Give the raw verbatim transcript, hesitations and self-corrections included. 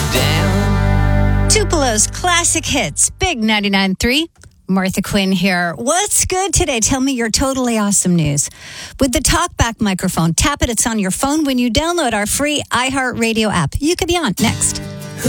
down. Tupelo's classic hits, Big ninety-nine point three. Martha Quinn here. What's good today? Tell me your totally awesome news. With the TalkBack microphone, tap it. It's on your phone when you download our free iHeartRadio app. You could be on next.